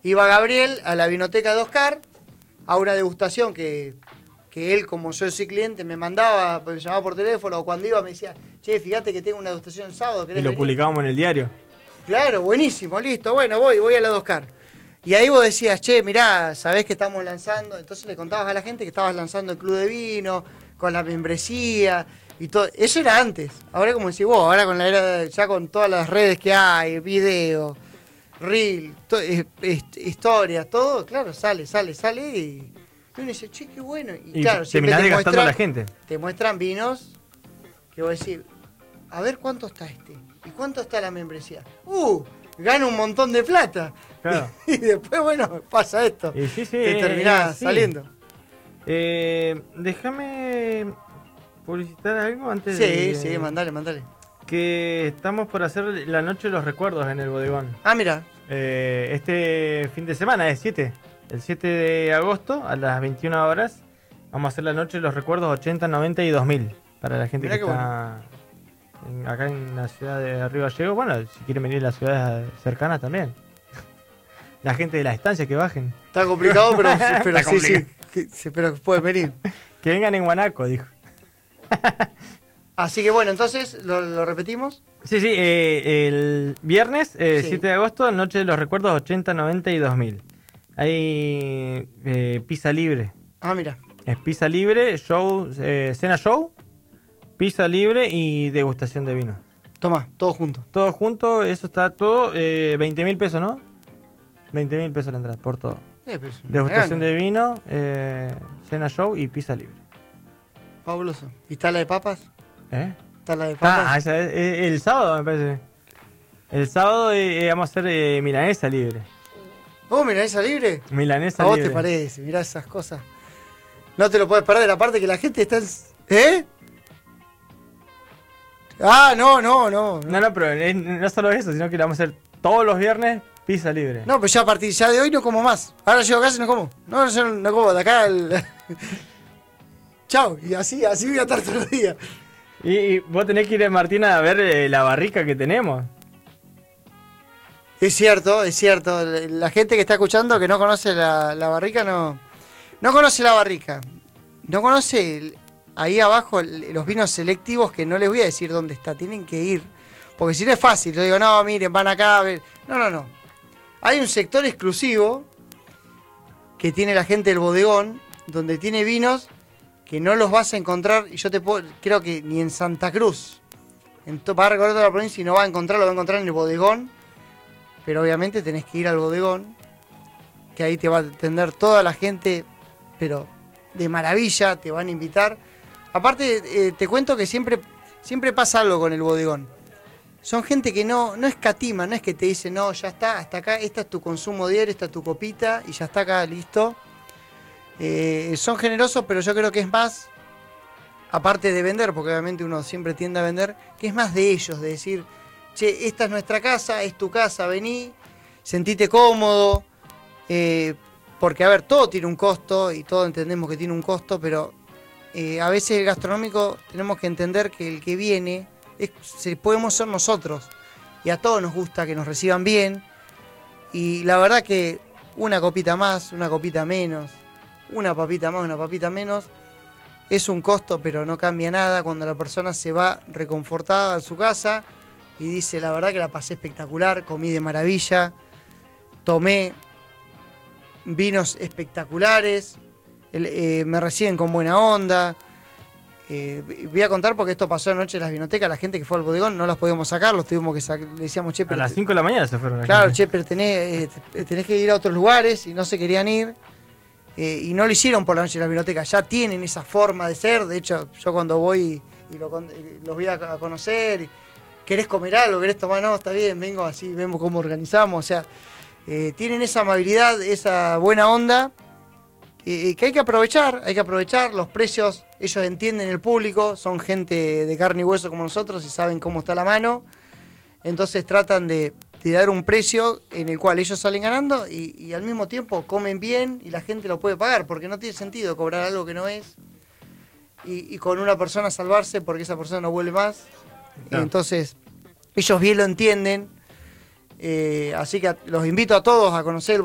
Iba Gabriel a la vinoteca de Oscar, a una degustación que él, como yo soy cliente, me mandaba, me llamaba por teléfono, o cuando iba me decía, che, fíjate que tengo una degustación el sábado, ¿querés Y lo venir? publicábamos en el diario. Claro, buenísimo, listo, bueno, voy a la de Oscar. Y ahí vos decías, che, mirá, sabés que estamos lanzando, entonces le contabas a la gente que estabas lanzando el club de vino, con la membresía y todo. Eso era antes, ahora como decís vos, ahora con la era, ya con todas las redes que hay, video, reel, historias, todo, claro, sale y uno dice, che, qué bueno. Y claro, terminás desgastando a la gente. Te muestran vinos que vos decís, a ver cuánto está este, y cuánto está la membresía. Gana un montón de plata. Claro. Y después, bueno, pasa esto. Y sí, te terminás saliendo. Déjame publicitar algo antes Sí, mandale. Que estamos por hacer la noche de los recuerdos en el bodegón. Ah, mira. Este fin de semana es el 7 de agosto a las 21 horas. Vamos a hacer la noche de los recuerdos 80, 90 y 2000. Para la gente mirá que está acá en la ciudad de Río Gallegos. Bueno, si quieren venir a las ciudades cercanas también. La gente de la estancia que bajen. Está complicado, pero Está sí, pero pueden venir. Que vengan en Guanaco, dijo. Así que bueno, entonces, ¿lo repetimos? Sí, el viernes, 7 de agosto, noche de los recuerdos 80, 90 y 2000. Hay pizza libre. Ah, mira. Es pizza libre, show, cena show, pizza libre y degustación de vino. Toma, todo junto. Todo junto, eso está todo, 20.000 pesos, ¿no? 20.000 pesos la entrada, por todo. Degustación de vino, cena show y pizza libre. Fabuloso. ¿Y está la de papas? ¿Está la de papas? papas? Esa es el sábado, me parece. El sábado vamos a hacer milanesa libre. ¿Milanesa libre? Milanesa libre. ¿A vos libre. te parece? Mirá esas cosas. No te lo puedes perder, aparte que la gente está No, pero no solo eso, sino que lo vamos a hacer todos los viernes, pizza libre. No, pero ya a partir de hoy no como más. Ahora llego a casa y no como. No, yo no como, de acá Chao, y así voy a estar todos los días. Y vos tenés que ir, Martina, a ver la barrica que tenemos. Es cierto. La gente que está escuchando que no conoce la barrica no conoce la barrica. No conoce ahí abajo los vinos selectivos, que no les voy a decir dónde está. Tienen que ir. Porque si no es fácil. Yo digo, no, miren, van acá. No. Hay un sector exclusivo que tiene la gente del bodegón, donde tiene vinos que no los vas a encontrar, y creo que ni en Santa Cruz. Va a recorrer toda la provincia y no va a encontrarlo, va a encontrar en el bodegón. Pero obviamente tenés que ir al bodegón, que ahí te va a atender toda la gente, pero de maravilla, te van a invitar. Aparte, te cuento que siempre pasa algo con el bodegón. Son gente que no escatima, no es que te dice, no, ya está, hasta acá, esta es tu consumo diario, esta es tu copita, y ya está acá, listo. Son generosos, pero yo creo que es más, aparte de vender, porque obviamente uno siempre tiende a vender, que es más de ellos, de decir, che, esta es nuestra casa, es tu casa, vení, sentite cómodo, porque a ver, todo tiene un costo, y todos entendemos que tiene un costo, pero a veces el gastronómico tenemos que entender que el que viene, podemos ser nosotros, y a todos nos gusta que nos reciban bien, y la verdad que una copita más, una copita menos, una papita más, una papita menos, es un costo, pero no cambia nada cuando la persona se va reconfortada a su casa y dice, la verdad que la pasé espectacular, comí de maravilla, tomé vinos espectaculares, me reciben con buena onda. Voy a contar porque esto pasó anoche en las vinotecas, la gente que fue al bodegón no las podíamos sacar, los tuvimos que sacar, le decíamos, che, pero a las 5 de la mañana se fueron. Claro, che, pero tenés que ir a otros lugares y no se querían ir. Y no lo hicieron por la noche en las vinotecas, ya tienen esa forma de ser. De hecho, yo cuando voy y los voy a conocer, ¿querés comer algo? ¿Querés tomar? No, está bien, vengo así, vemos cómo organizamos. O sea, tienen esa amabilidad, esa buena onda, que hay que aprovechar los precios. Ellos entienden el público, son gente de carne y hueso como nosotros y saben cómo está la mano. Entonces tratan de dar un precio en el cual ellos salen ganando y al mismo tiempo comen bien y la gente lo puede pagar, porque no tiene sentido cobrar algo que no es y con una persona salvarse porque esa persona no vuelve más. No. Entonces ellos bien lo entienden, así que los invito a todos a conocer el